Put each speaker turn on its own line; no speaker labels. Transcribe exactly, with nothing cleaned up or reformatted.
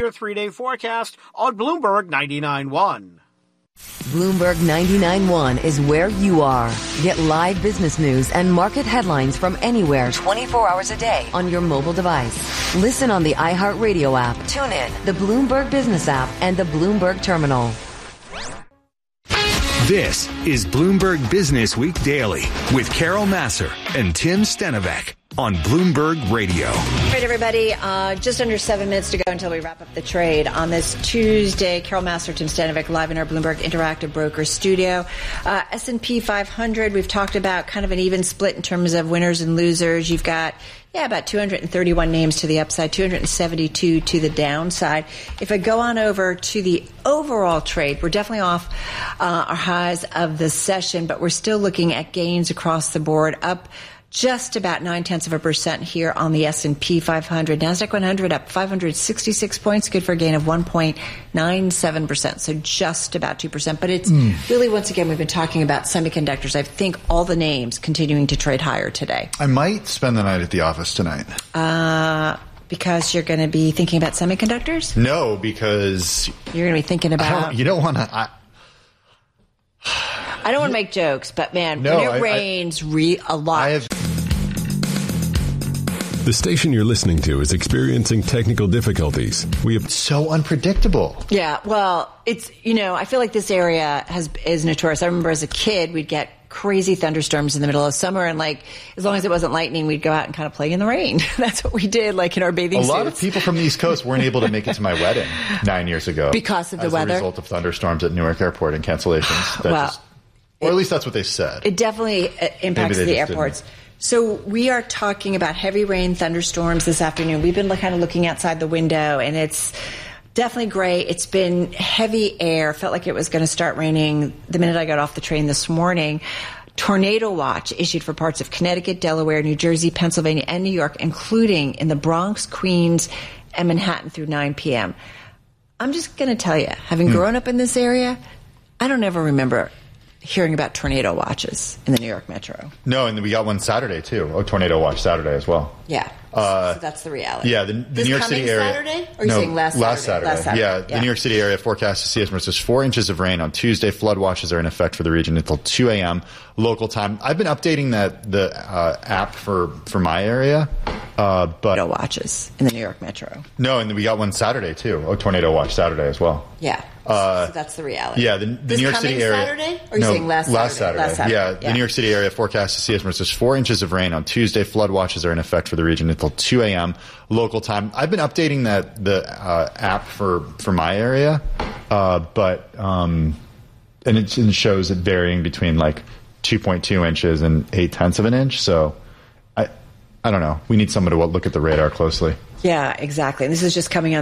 your three-day forecast on Bloomberg ninety-nine point one.
Bloomberg ninety-nine point one is where you are. Get live business news and market headlines from anywhere twenty-four hours a day on your mobile device. Listen on the iHeartRadio app, tune in, the Bloomberg Business app, and the Bloomberg Terminal.
This is Bloomberg Business Week Daily with Carol Massar and Tim Stenovec on Bloomberg Radio.
All right, everybody, uh, just under seven minutes to go until we wrap up the trade on this Tuesday. Carol Massar, Tim Stenovec, live in our Bloomberg Interactive Broker studio. Uh, S and P five hundred, we've talked about kind of an even split in terms of winners and losers. You've got, yeah, about two hundred thirty-one names to the upside, two hundred seventy-two to the downside. If I go on over to the overall trade, we're definitely off uh, our highs of the session, but we're still looking at gains across the board, up just about nine-tenths of a percent here on the S and P five hundred. NASDAQ one hundred up five hundred sixty-six points, good for a gain of one point nine seven percent, so just about two percent. But it's mm. really, once again, we've been talking about semiconductors. I think all the names continuing to trade higher today.
I might spend the night at the office tonight.
Uh, because you're going to be thinking about semiconductors?
No, because...
You're going to be thinking about...
Don't, you don't want to... I,
I don't want to make jokes, but man,
no,
when it
I,
rains I, re- a lot...
I have...
The station you're listening to is experiencing technical difficulties. We have
so unpredictable.
Yeah, well, it's, you know, I feel like this area has is notorious. I remember as a kid, we'd get crazy thunderstorms in the middle of summer, and like, as long as it wasn't lightning, we'd go out and kind of play in the rain. That's what we did, like in our bathing
a
suits.
A lot of people from the East Coast weren't able to make it to my wedding nine years ago.
Because of the
as
weather?
As a result of thunderstorms at Newark Airport and cancellations. That
well,
just, or at least that's what they said.
It definitely impacts the airports. Didn't. So we are talking about heavy rain, thunderstorms this afternoon. We've been kind of looking outside the window, and it's definitely gray. It's been heavy air. Felt like it was going to start raining the minute I got off the train this morning. Tornado watch issued for parts of Connecticut, Delaware, New Jersey, Pennsylvania, and New York, including in the Bronx, Queens, and Manhattan through nine p.m. I'm just going to tell you, having hmm. grown up in this area, I don't ever remember hearing about tornado watches in the New York Metro.
No, and we got one Saturday, too. Oh, tornado watch Saturday as well.
Yeah.
Uh,
so that's the reality.
Yeah, the, the New York City area.
Saturday? Or are you
no,
saying last Saturday?
Last Saturday.
Last Saturday.
Yeah,
yeah,
the New York City area forecast to see as much as four inches of rain on Tuesday. Flood watches are in effect for the region until two a.m. local time. I've been updating that the uh, app for, for my area. Uh, but
tornado watches in the New York Metro.
No, and we got one Saturday, too. Oh, tornado watch Saturday as well.
Yeah.
Uh,
so that's the reality.
Yeah, the, the
this
New York City area.
Saturday? Or are you
no,
saying last Saturday?
Last Saturday.
Last Saturday.
Yeah,
yeah,
the New York City area forecast to see as much as four inches of rain on Tuesday. Flood watches are in effect for the region until two a.m. local time. I've been updating that the uh, app for, for my area, uh, but um, and it, it shows it varying between like two point two inches and eight tenths of an inch. So I I don't know. We need someone to look at the radar closely.
Yeah, exactly. And this is just coming on